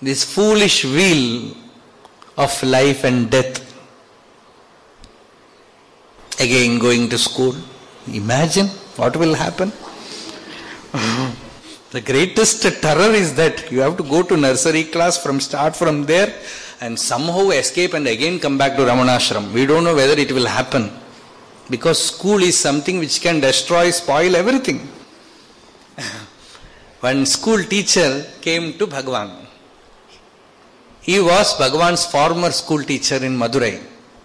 this foolish wheel of life and death. Again going to school. Imagine what will happen. The greatest terror is that you have to go to nursery class start from there and somehow escape and again come back to Ramanashram. We don't know whether it will happen. Because school is something which can destroy, spoil everything. One school teacher came to Bhagavan. He was Bhagavan's former school teacher in Madurai.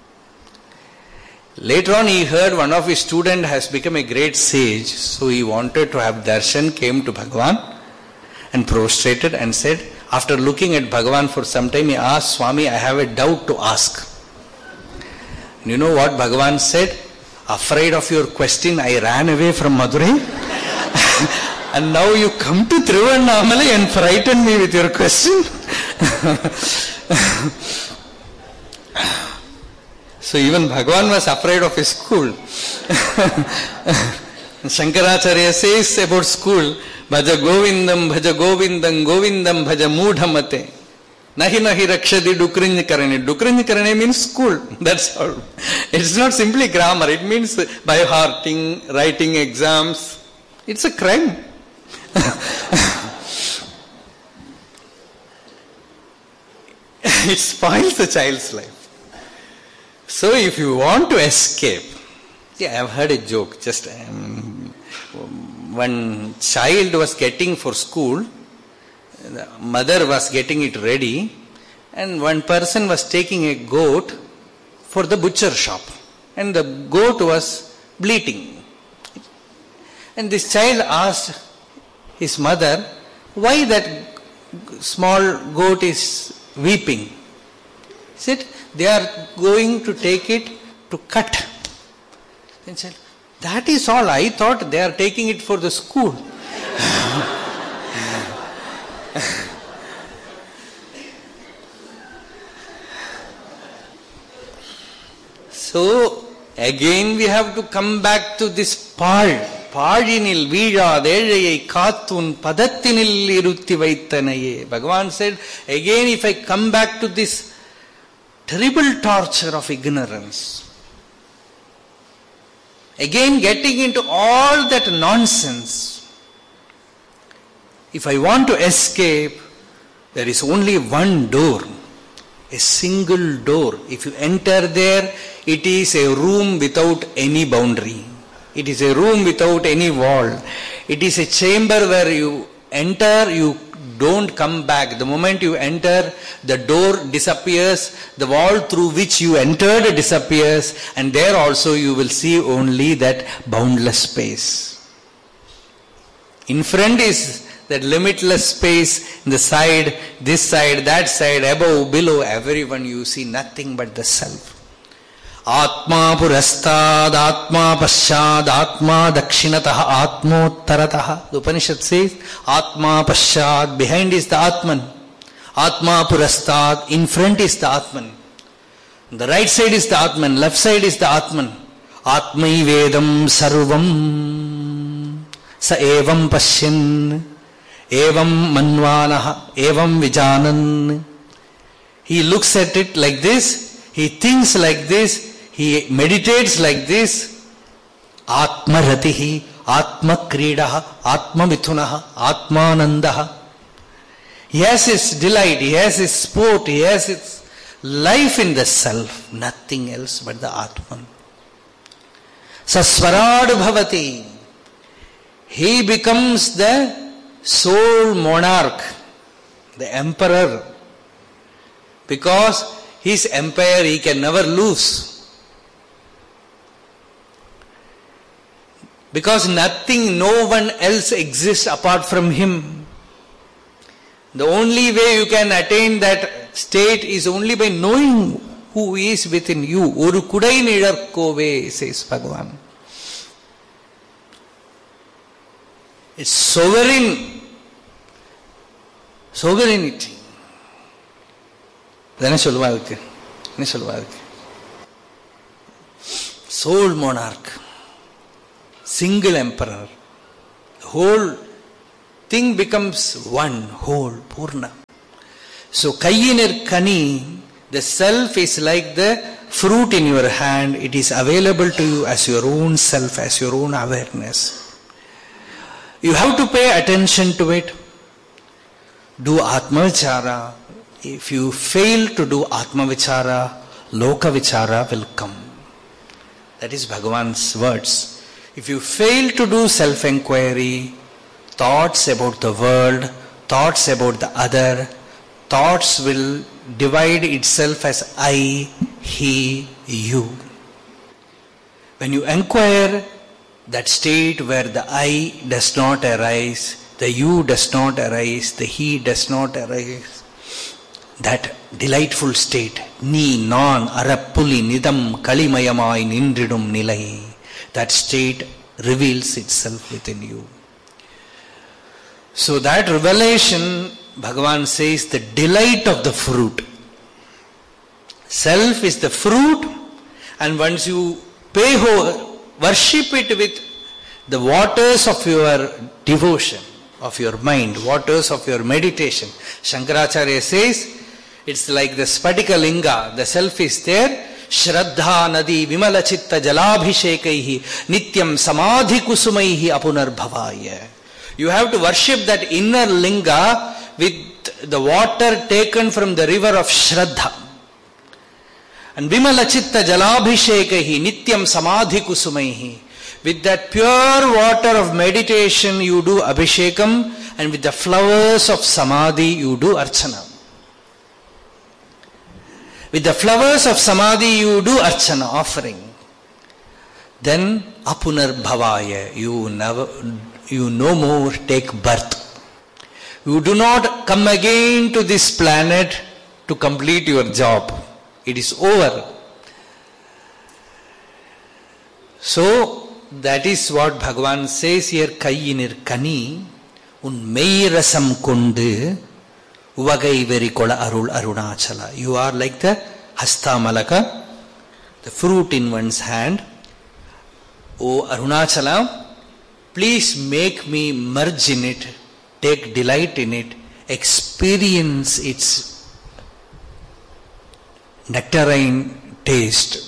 Later on he heard one of his students has become a great sage, so he wanted to have darshan, came to Bhagavan and prostrated and said, after looking at Bhagavan for some time, he asked, Swami, I have a doubt to ask. And you know what Bhagavan said? Afraid of your question, I ran away from Madurai. And now you come to Tiruvannamalai and frighten me with your question. So even Bhagavan was afraid of his school. Shankaracharya says about school, Bhaja Govindam, Govindam Bhaja Mudhamate. Nahi nahi rakshadi Dukrinjakarane. Dukrinjakarane means school. That's all. It's not simply grammar. It means by hearting, writing exams. It's a crime. It spoils the child's life. So if you want to escape, I have heard a joke. Just one child was getting for school, the mother was getting it ready, and one person was taking a goat for the butcher shop, and the goat was bleating. And this child asked his mother, why that small goat is weeping? He said, they are going to take it to cut. And said, that is all. I thought they are taking it for the school. So, again we have to come back to this part. Pajinil Vijadejai Katun Padattinil Irutti Vaitanaye. Bhagavan said, again if I come back to this terrible torture of ignorance, again getting into all that nonsense, if I want to escape, there is only one door, a single door. If you enter there, it is a room without any boundary. It is a room without any wall. It is a chamber where you enter, you don't come back. The moment you enter, the door disappears, the wall through which you entered disappears, and there also you will see only that boundless space. In front is that limitless space, in the side, this side, that side, above, below, everyone you see nothing but the self. Atma purastad, Atma paschad, Atma dakshinatah, Atmottarataha. The Upanishad says, Atma paschad, behind is the Atman. Atma purastad, in front is the Atman. The right side is the Atman, left side is the Atman. Atmai vedam sarvam, sa evam pashyan, evam manvanaha, evam vijanan. He looks at it like this, he thinks like this, he meditates like this. Atma ratihi, Atma kridaha, Atma mithunaha, Atmanandaha. He has his delight, he has his sport, he has his life in the self, nothing else but the Atman. Saswarad bhavati. He becomes the sole monarch, the emperor. Because his empire he can never lose. Because nothing, no one else exists apart from him. The only way you can attain that state is only by knowing who is within you. Oru kudai nidarkove, says Bhagavan. It's sovereign. Sovereignty. Then sole monarch. Single emperor. The whole thing becomes one, whole, Purna. So Kayyinir Kani, the self is like the fruit in your hand. It is available to you as your own self, as your own awareness. You have to pay attention to it. Do Atma Vichara. If you fail to do Atma Vichara, Loka Vichara will come. That is Bhagavan's words. If you fail to do self-enquiry, thoughts about the world, thoughts about the other, thoughts will divide itself as I, he, you. When you enquire, that state where the I does not arise, the you does not arise, the he does not arise, that delightful state, ni, non, arappuli, nidam, kalimayamai, nindridum, nilai, that state reveals itself within you. So that revelation, Bhagavan says, the delight of the fruit. Self is the fruit, and once you worship it with the waters of your devotion, of your mind, waters of your meditation. Shankaracharya says, it's like the Spatika Linga, the self is there. Shraddha Nadi Vimala Chitta Jalabhishekaihi Nityam Samadhi Kusumaihi Apunar Bhavaya. You have to worship that inner linga with the water taken from the river of Shraddha. And Vimala Chitta Jalabhishekaihi Nityam Samadhi Kusumaihi. With that pure water of meditation you do Abhishekam, and with the flowers of Samadhi you do Archana. With the flowers of Samadhi you do Archana, offering. Then Apunar Bhavaya, you no more take birth. You do not come again to this planet to complete your job. It is over. So, that is what Bhagavan says here, Kayyinir Kani, un meirasam kundu, uvagai verikola arul arunachala. You are like the Hasta Malaka, the fruit in one's hand. O Arunachala, please make me merge in it, take delight in it, experience its nectarine taste,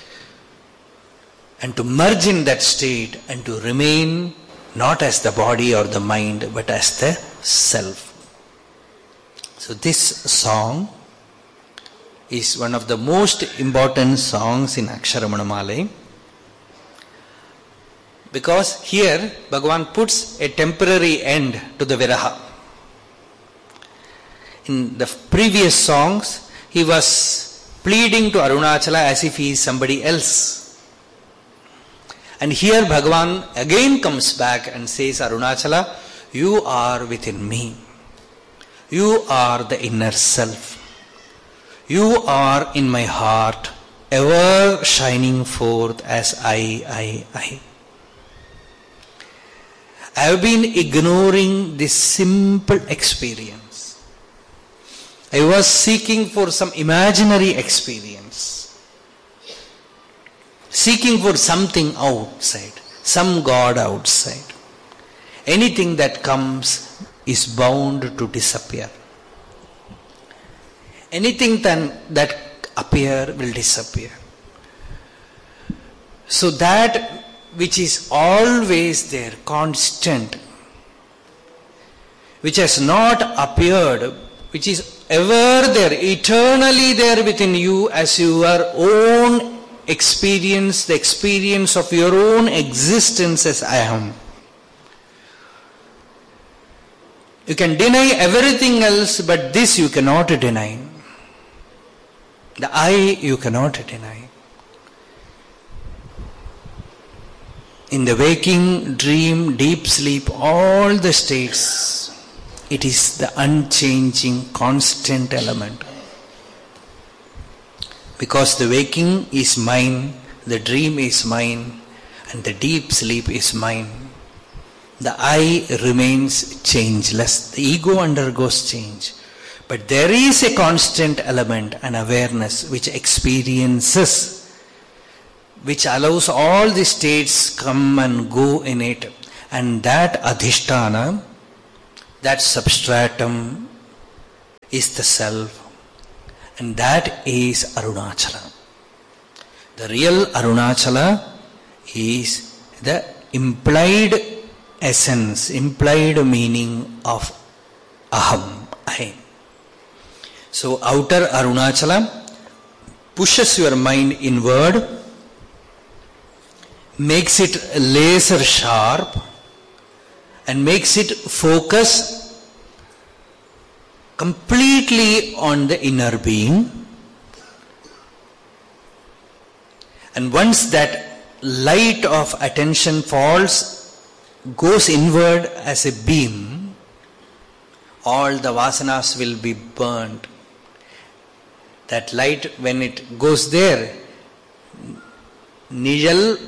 and to merge in that state and to remain not as the body or the mind but as the self. So this song is one of the most important songs in Aksharamanamala, because here Bhagavan puts a temporary end to the viraha. In the previous songs he was pleading to Arunachala as if he is somebody else. And here Bhagavan again comes back and says, Arunachala, you are within me. You are the inner self. You are in my heart, ever shining forth as I. I have been ignoring this simple experience. I was seeking for some imaginary experience. Seeking for something outside, some God outside. Anything that comes is bound to disappear. Anything that appear will disappear. So that which is always there, constant, which has not appeared, which is ever there, eternally there within you as your own experience, the experience of your own existence as I am. You can deny everything else, but this you cannot deny. The I you cannot deny. In the waking, dream, deep sleep, all the states, it is the unchanging, constant element. Because the waking is mine, the dream is mine, and the deep sleep is mine. The I remains changeless. The ego undergoes change. But there is a constant element, an awareness which experiences, which allows all the states come and go in it. And that adhisthana, that substratum, is the self, and that is Arunachala. The real Arunachala is the implied essence, implied meaning of Aham, I. So outer Arunachala pushes your mind inward, makes it laser sharp, and makes it focus completely on the inner being. And once that light of attention goes inward as a beam, all the vasanas will be burnt. That light, when it goes there, Nijal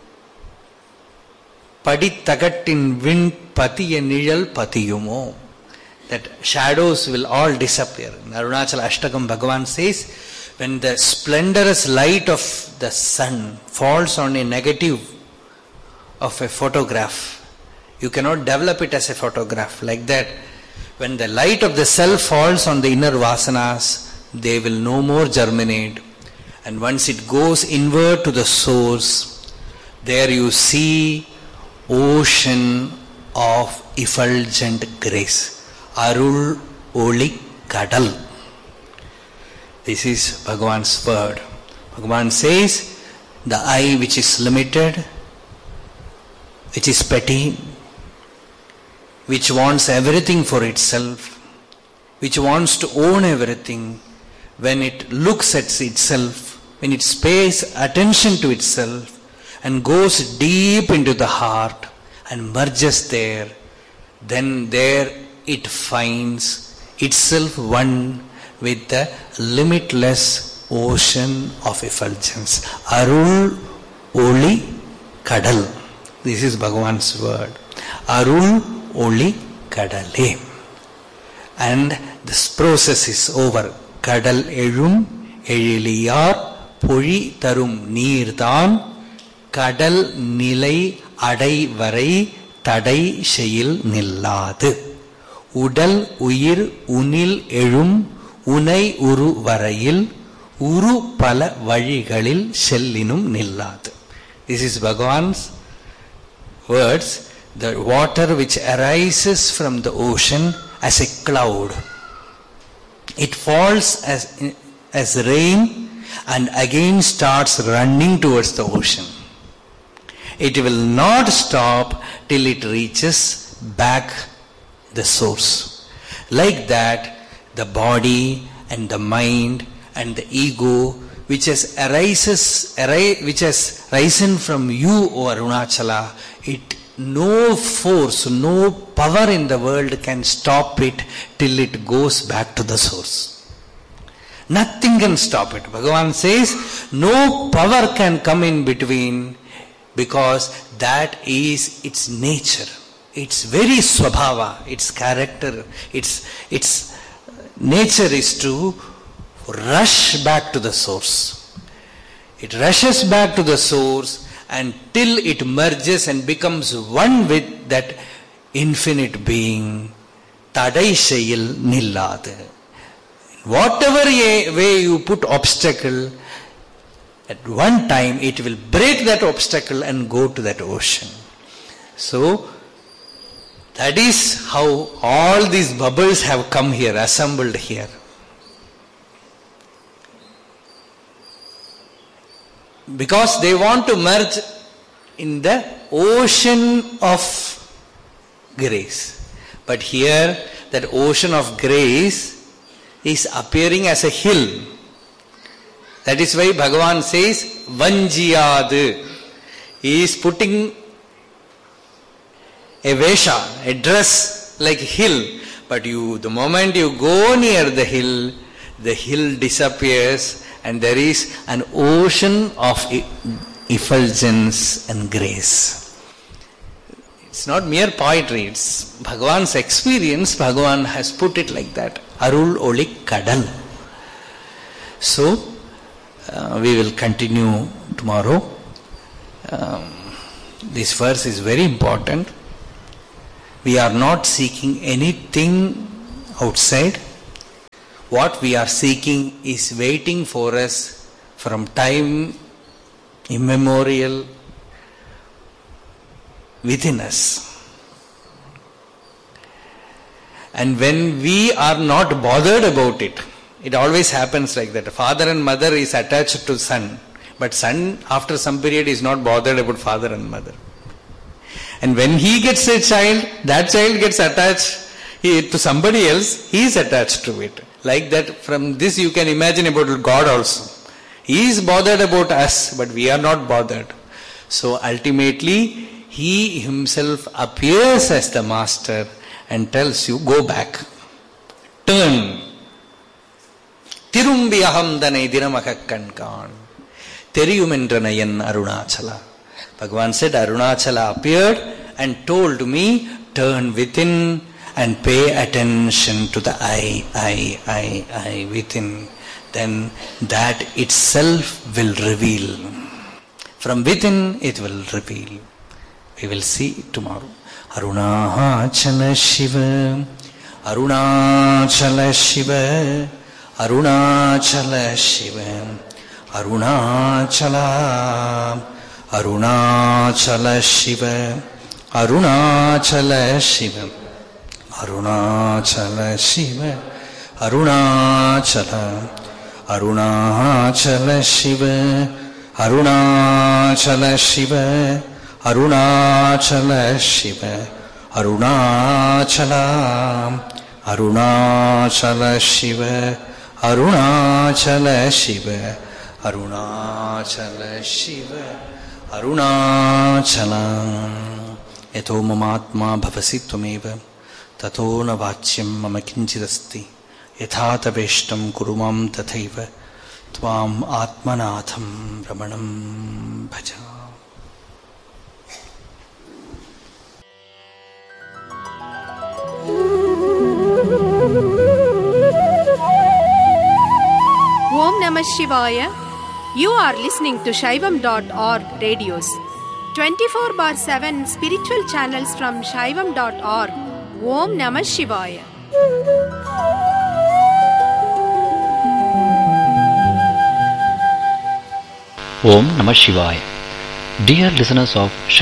Paditagattin wind patiya Nijal patiyumo. That shadows will all disappear. In Arunachala Ashtakam, Bhagavan says, when the splendorous light of the sun falls on a negative of a photograph, you cannot develop it as a photograph. Like that, when the light of the self falls on the inner vasanas, they will no more germinate. And once it goes inward to the source, there you see ocean of effulgent grace. Arul Oli Kadal. This is Bhagavan's word. Bhagavan says, the I which is limited, which is petty, which wants everything for itself, which wants to own everything, when it looks at itself, when it pays attention to itself and goes deep into the heart and merges there, then there it finds itself one with the limitless ocean of effulgence. Arul Oli Kadal. This is Bhagavan's word. Arul Oli Kadale. And this process is over. Kadal Elum Eliliyar Puri Tarum Neerthan Kadal Nilai Adai Varai Tadai Shayil Nilladu. Udal Uyir Unil Elum Unai Uru Varayil Uru Pala Valigalil Shellinum Nilladu. This is Bhagavan's words. The water which arises from the ocean as a cloud. It falls as rain and again starts running towards the ocean. It will not stop till it reaches back the source. Like that, the body and the mind and the ego which has risen from you, O Arunachala, no force, no power in the world can stop it till it goes back to the source. Nothing can stop it. Bhagavan says, no power can come in between, because that is its nature. Its very swabhava, its character, its nature is to rush back to the source. It rushes back to the source until it merges and becomes one with that infinite being. Tadai Shayil Nilladu. Whatever way you put obstacle, at one time it will break that obstacle and go to that ocean. So, that is how all these bubbles have come here, assembled here. Because they want to merge in the ocean of grace. But here, that ocean of grace is appearing as a hill. That is why Bhagavan says, Vanjiyad. He is putting a vesha, a dress like hill. But the moment you go near the hill disappears and there is an ocean of effulgence and grace. It's not mere poetry, it's Bhagavan's experience. Bhagavan has put it like that. Arul Oli Kadal. So, we will continue tomorrow. This verse is very important. We are not seeking anything outside. what we are seeking is waiting for us from time immemorial within us. And when we are not bothered about it, it always happens like that. Father and mother is attached to son, but son after some period is not bothered about father and mother. And when he gets a child, that child gets attached to somebody else, he is attached to it. Like that, from this you can imagine about God also. He is bothered about us, but we are not bothered. So ultimately, he himself appears as the master and tells you, go back, turn. Tirumbi ahamdanai dinamakakkankan. Teriyumendranayan Arunachala. Bhagavan said, Arunachala appeared and told me, turn within and pay attention to the I within. Then that itself will reveal. From within it will reveal. We will see tomorrow. Arunachala Shiva, Arunachala Shiva, Arunachala Shiva, Arunachala, Arunachala Shiva, Arunachala Shiva, Arunachala Shiva, Arunachala, Arunachala Shiva, Arunachala Shiva, Arunachala Shiva, Arunachala, Arunachala Shiva, Arunachala Shiva, Arunachala Shiva, Arunachalam. Yato mamatma bhavasi tvameva tato na vachyam mama kinchidasti yatha taveshtam kurumam tathaiva tvam atmanatham ramanam bhaja. Om Namah Shivaya. You are listening to Shaivam.org radios. 24/7 spiritual channels from Shaivam.org. Om Namah Shivaya. Om Namah Shivaya. Dear listeners of